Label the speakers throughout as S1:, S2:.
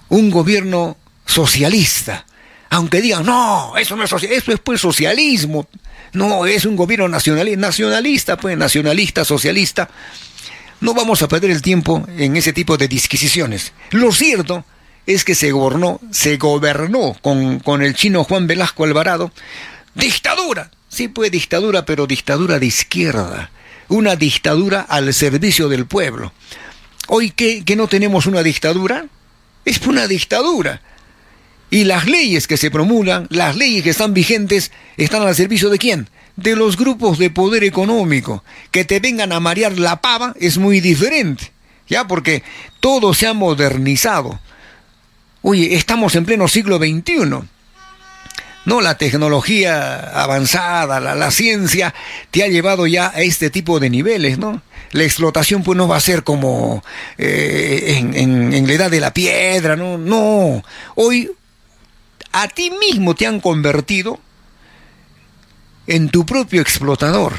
S1: un gobierno socialista. Aunque digan, no, eso no es socialismo, eso es pues socialismo. No, es un gobierno nacionalista, pues nacionalista, socialista. No vamos a perder el tiempo en ese tipo de disquisiciones. Lo cierto es que se gobernó con el chino Juan Velasco Alvarado. Dictadura, sí pues dictadura, pero dictadura de izquierda. Una dictadura al servicio del pueblo. Hoy que no tenemos una dictadura, es una dictadura. Y las leyes que se promulgan, las leyes que están vigentes, están al servicio ¿de quién? De los grupos de poder económico. Que te vengan a marear la pava es muy diferente, ¿ya? Porque todo se ha modernizado. Oye, estamos en pleno siglo XXI. No, la tecnología avanzada, la ciencia, te ha llevado ya a este tipo de niveles, ¿no? La explotación pues no va a ser como en la edad de la piedra, ¿no? No, hoy a ti mismo te han convertido en tu propio explotador.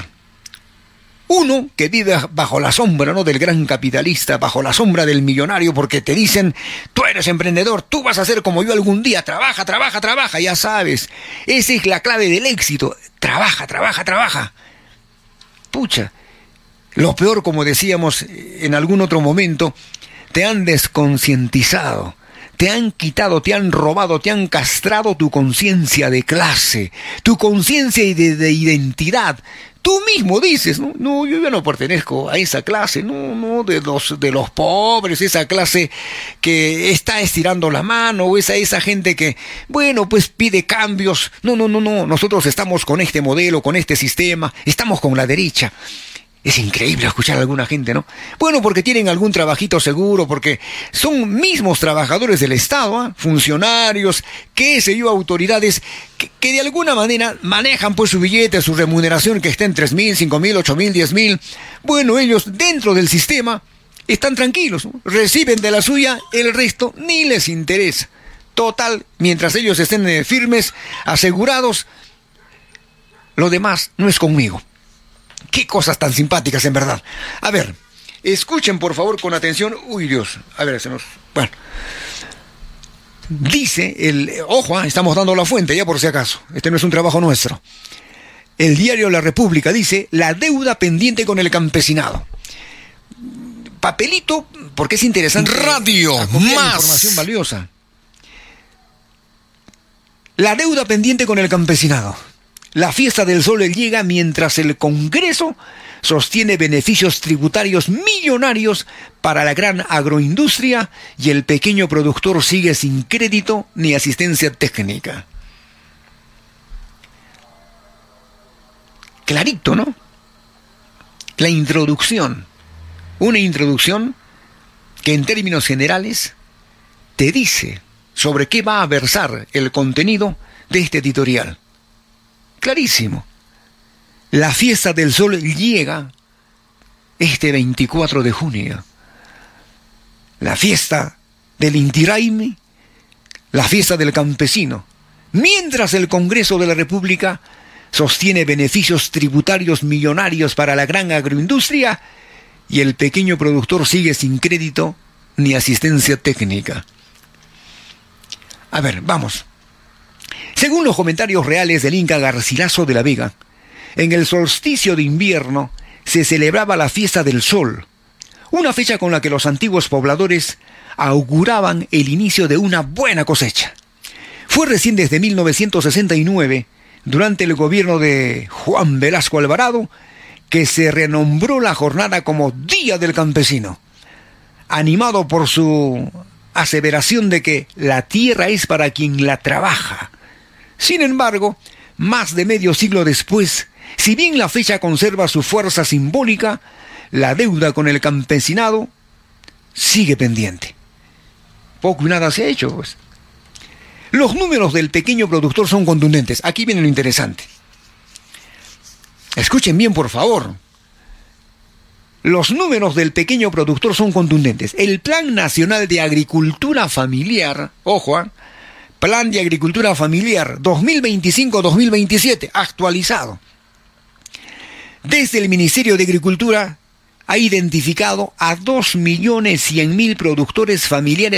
S1: Uno que vive bajo la sombra, ¿no?, del gran capitalista, bajo la sombra del millonario, porque te dicen, tú eres emprendedor, tú vas a ser como yo algún día, trabaja, trabaja, trabaja, ya sabes. Esa es la clave del éxito, trabaja, trabaja, trabaja. Pucha, lo peor, como decíamos en algún otro momento, te han desconcientizado. Te han quitado, te han robado, te han castrado tu conciencia de clase, tu conciencia de identidad. Tú mismo dices, no, yo ya no pertenezco a esa clase, no, de los pobres, esa clase que está estirando la mano, o esa gente que, bueno, pues pide cambios. No, nosotros estamos con este modelo, con este sistema, estamos con la derecha. Es increíble escuchar a alguna gente, ¿no? Bueno, porque tienen algún trabajito seguro, porque son mismos trabajadores del Estado, ¿eh? Funcionarios, qué sé yo, autoridades, que de alguna manera manejan pues su billete, su remuneración, que está en 3.000, 5.000, 8.000, 10.000. Bueno, ellos dentro del sistema están tranquilos, ¿no? Reciben de la suya, el resto ni les interesa. Total, mientras ellos estén firmes, asegurados, lo demás no es conmigo. Qué cosas tan simpáticas, en verdad. A ver, escuchen por favor con atención. Uy, Dios. A ver, bueno. Dice ojo, estamos dando la fuente ya por si acaso. Este no es un trabajo nuestro. El diario La República dice, la deuda pendiente con el campesinado. Papelito, porque es interesante.
S2: Radio Más.
S1: Información valiosa. La deuda pendiente con el campesinado. La fiesta del sol llega mientras el Congreso sostiene beneficios tributarios millonarios para la gran agroindustria y el pequeño productor sigue sin crédito ni asistencia técnica. Clarito, ¿no? La introducción. Una introducción que en términos generales te dice sobre qué va a versar el contenido de este editorial. Clarísimo. La fiesta del sol llega este 24 de junio. La fiesta del Inti Raymi, la fiesta del campesino. Mientras el Congreso de la República sostiene beneficios tributarios millonarios para la gran agroindustria y el pequeño productor sigue sin crédito ni asistencia técnica. A ver, vamos. Según los comentarios reales del Inca Garcilaso de la Vega, en el solsticio de invierno se celebraba la fiesta del sol, una fecha con la que los antiguos pobladores auguraban el inicio de una buena cosecha. Fue recién desde 1969, durante el gobierno de Juan Velasco Alvarado, que se renombró la jornada como Día del Campesino, animado por su aseveración de que la tierra es para quien la trabaja. Sin embargo, más de medio siglo después, si bien la fecha conserva su fuerza simbólica, la deuda con el campesinado sigue pendiente. Poco y nada se ha hecho, pues. Los números del pequeño productor son contundentes. Aquí viene lo interesante. Escuchen bien, por favor. Los números del pequeño productor son contundentes. El Plan Nacional de Agricultura Familiar, ojo, Plan de Agricultura Familiar 2025-2027, actualizado. Desde el Ministerio de Agricultura ha identificado a 2.100.000 productores familiares